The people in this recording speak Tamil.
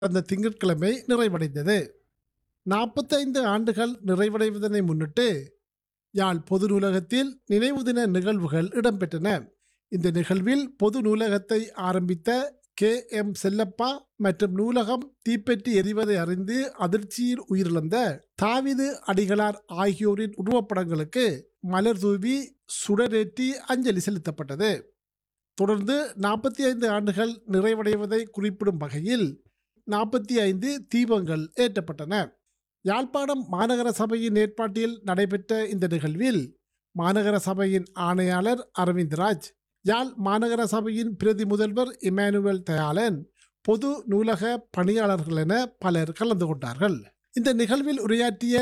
அந்த திங்கட்கிழமை நிறைவடைந்தது. 45 ஆண்டுகள் நிறைவடைவதனை முன்னிட்டு யாழ் பொது நூலகத்தில் நினைவு தின நிகழ்வுகள் இடம்பெற்றன. இந்த நிகழ்வில் பொது நூலகத்தை ஆரம்பித்த கே.எம். செல்லப்பா மற்றும் நூலகம் தீப்பற்றி எரிவதை அறிந்து அதிர்ச்சியில் உயிரிழந்த தாவீது அடிகளார் ஆகியோரின் உருவப்படங்களுக்கு மலர் தூவி சுடரேற்றி அஞ்சலி செலுத்தப்பட்டது. தொடர்ந்து 45 ஆண்டுகள் நிறைவடைவதை குறிப்பிடும் வகையில் 45 தீபங்கள் ஏற்றப்பட்டன. யாழ்ப்பாணம் மாநகர சபையின் ஏற்பாட்டில் நடைபெற்ற இந்த நிகழ்வில் மாநகர சபையின் ஆணையாளர் அரவிந்த்ராஜ், யாழ் மாநகர சபையின் பிரதி முதல்வர் இமானுவேல் தயாளன், பொது நூலக பணியாளர்கள் என பலர் கலந்து கொண்டார்கள். இந்த நிகழ்வில் உரையாற்றிய